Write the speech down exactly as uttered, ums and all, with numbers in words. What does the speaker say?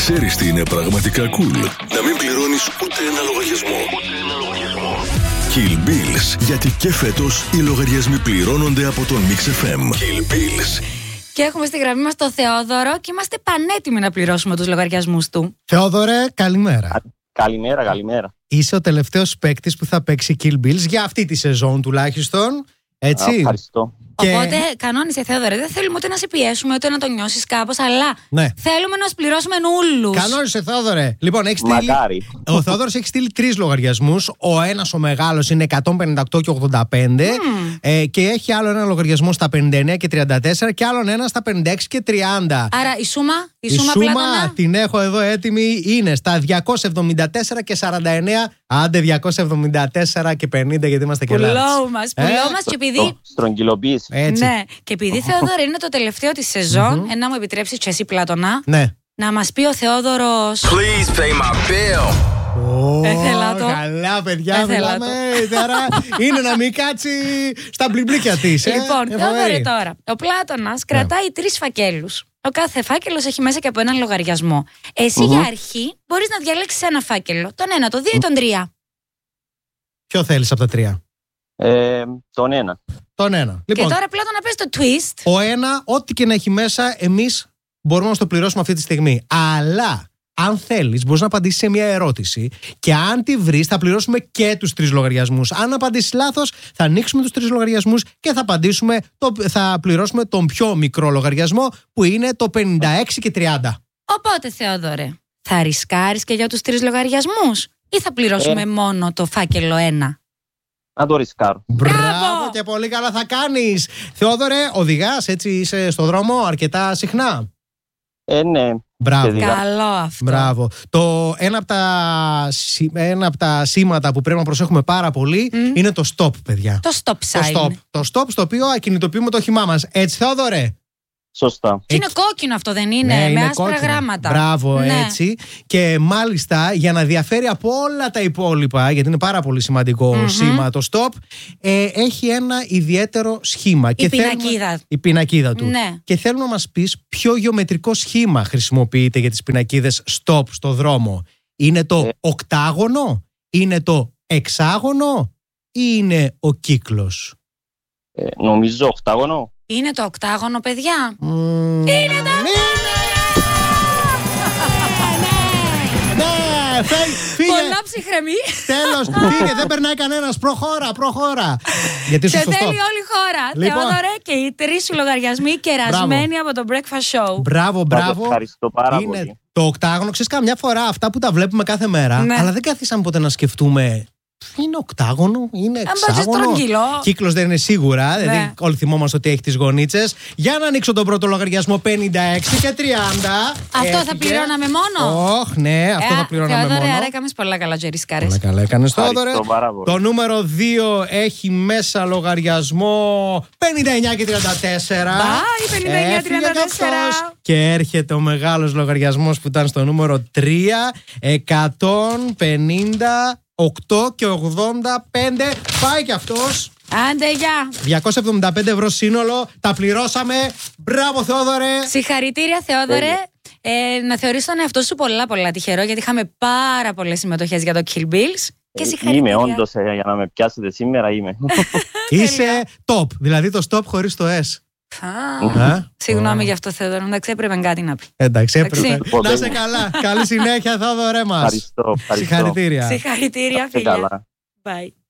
Ξέρεις τι είναι πραγματικά cool? Να μην πληρώνεις ούτε ένα λογαριασμό. Kill Bills, γιατί και φέτος οι λογαριασμοί πληρώνονται από τον Mix εφ εμ. Kill Bills. Και έχουμε στη γραμμή μας τον Θεόδωρο και είμαστε πανέτοιμοι να πληρώσουμε τους λογαριασμούς του. Θεόδωρε, καλημέρα. Α, καλημέρα, καλημέρα. Είσαι ο τελευταίος παίκτης που θα παίξει Kill Bills για αυτή τη σεζόν τουλάχιστον. Έτσι. Α, ευχαριστώ. Και... Οπότε, κανόνισε, Θεόδωρε, δεν θέλουμε ούτε να σε πιέσουμε, ούτε να το νιώσεις κάπως, αλλά ναι. θέλουμε να σου πληρώσουμε όλους. Κανόνισε, Θεόδωρε. Λοιπόν, έχει στείλει... Μακάρι. Ο Θεόδωρος έχει στείλει τρεις λογαριασμούς. Ο ένας, ο μεγάλος, είναι εκατόν πενήντα οκτώ και ογδόντα πέντε. Mm. Ε, και έχει άλλο ένα λογαριασμό στα πενήντα εννέα και τριάντα τέσσερα και άλλον ένα στα πενήντα έξι και τριάντα. Άρα η σούμα, η, η σούμα, σούμα Πλάτωνα. την έχω εδώ έτοιμη. Είναι στα διακόσια εβδομήντα τέσσερα και σαράντα εννέα. Άντε διακόσια εβδομήντα τέσσερα και πενήντα, γιατί είμαστε και λάθος. Πουλό μας, πουλό Ε? μας. Και επειδή. Στρογγυλοποίηση. Έτσι. Ναι, και επειδή Θεόδωρο είναι το τελευταίο της σεζόν, mm-hmm. να μου επιτρέψεις και εσύ, Πλάτωνα, Ναι. να μας πει ο Θεόδωρος. Please pay my bill. Oh, Έθελα το. Καλά, παιδιά, Έθελα μιλάμε. Τώρα είναι να μην κάτσει στα μπλιμπλίκια της. Ε? Λοιπόν, Ε, Θεόδωρε, φοβερή. τώρα. Ο Πλάτωνας κρατάει τρεις φακέλους. Ο κάθε φάκελος έχει μέσα και από έναν λογαριασμό. Εσύ Mm-hmm. για αρχή μπορείς να διαλέξεις ένα φάκελο. Τον ένα, τον δύο ή τον τρία. Ποιο θέλεις από τα τρία? Ε, τον ένα. Τον ένα. Λοιπόν, Και τώρα, Πλάτωνα, πες το twist. ο ένα, ό,τι και να έχει μέσα, εμείς μπορούμε να στο πληρώσουμε αυτή τη στιγμή. Αλλά, αν θέλεις, μπορείς να απαντήσεις σε μια ερώτηση και αν τη βρεις, θα πληρώσουμε και τους τρεις λογαριασμούς. Αν απαντήσεις λάθος, θα ανοίξουμε τους τρεις λογαριασμούς και θα, απαντήσουμε το, θα πληρώσουμε τον πιο μικρό λογαριασμό, που είναι το πενήντα έξι και τριάντα. Οπότε, Θεόδωρε, θα ρισκάρεις και για τους τρεις λογαριασμούς ή θα πληρώσουμε Ε. μόνο το φάκελο ένα? Να το ρισκάρω. Μπράβο, και πολύ καλά θα κάνεις. Θεόδωρε, οδηγάς, έτσι είσαι στο δρόμο αρκετά συχνά? Ε, ναι. Μπράβο. Σχεδικά. Καλό αυτό. Μπράβο. Το, ένα, από τα, σι- ένα από τα σήματα που πρέπει να προσέχουμε πάρα πολύ Μμ. είναι το stop, παιδιά. Το stop Το sign. stop. Το stop στο οποίο ακινητοποιούμε το όχημά μας. Έτσι, Θεόδωρε? Σωστά. Και είναι κόκκινο αυτό, δεν είναι? Ναι, με είναι άσπρα κόκκινο. γράμματα. Μπράβο, Ναι. έτσι. Και μάλιστα για να διαφέρει από όλα τα υπόλοιπα, γιατί είναι πάρα πολύ σημαντικό Μμμ. σήμα το stop, ε, έχει ένα ιδιαίτερο σχήμα. Η Και θέλουμε- πινακίδα. Η πινακίδα του. Ναι. Και θέλουμε να μας πεις ποιο γεωμετρικό σχήμα χρησιμοποιείται για τις πινακίδες stop στο δρόμο. Είναι το Ε. οκτάγωνο, είναι το εξάγωνο ή είναι ο κύκλος? Ε, νομίζω οκτάγωνο. Είναι το οκτάγωνο, παιδιά. Είναι το Ναι, φε- φύγε. Πολλά ψυχραιμοί. Τέλος, φύγε, δεν περνάει κανένας. Προχώρα, προχώρα. Γιατί Σε σου σωστό. θέλει όλη η χώρα. Λοιπόν. Θεόδωρε, και οι τρεις σου λογαριασμοί κερασμένοι από το Breakfast Show. Μπράβο, Να το μπράβο. ευχαριστώ πάρα Είναι πολύ. το οκτάγωνο. Ξέρεις, καμιά φορά αυτά που τα βλέπουμε κάθε μέρα, Ναι. αλλά δεν καθίσαμε ποτέ να σκεφτούμε. Είναι οκτάγωνο, είναι πάω εξάγωνο. στρογγυλό. Κύκλος δεν είναι σίγουρα, Ναι. δηλαδή όλοι θυμόμαστε ότι έχει τις γωνίτσες. Για να ανοίξω τον πρώτο λογαριασμό, πενήντα έξι και τριάντα. Αυτό θα Έφυγε. πληρώναμε μόνο. Ωχ, ναι, αυτό θα πληρώναμε Θεόδωρε, μόνο. άρα έκαμες πολλά καλά τζερισκάρες. Όλα καλά έκανες, Θεόδωρε. Ευχαριστώ πάρα πολύ. Το νούμερο δύο έχει μέσα λογαριασμό πενήντα εννέα και τριάντα τέσσερα. Bye, πενήντα εννέα Έφυγε τριάντα κι τέσσερα. αυτός. Και έρχεται ο μεγάλος λογαριασμός που ήταν στο νούμερο τρία, εκατόν πενήντα οκτώ και ογδόντα πέντε. Πάει κι αυτός. Άντε, γεια. διακόσια εβδομήντα πέντε ευρώ σύνολο. Τα πληρώσαμε. Μπράβο, Θεόδωρε. Συγχαρητήρια, Θεόδωρε. Ε, να θεωρήσω τον εαυτό σου πολλά πολλά τυχερό, γιατί είχαμε πάρα πολλές συμμετοχές για το Kill Bills. Και συγχαρητήρια. Είμαι όντως, ε, για να με πιάσετε σήμερα είμαι. Είσαι top. Δηλαδή το stop χωρίς το S. Α, Α, Συγγνώμη α. γι' αυτό, Θεόδωρο. Εντάξει, έπρεπε κάτι να πει. Εντάξει, έπρεπε. Εντάξει. Να είσαι καλά. Καλή συνέχεια, Θεόδωρε μας. Ευχαριστώ. ευχαριστώ. Συγχαρητήρια. Συγχαρητήρια, Είστε φίλια. καλά. Bye.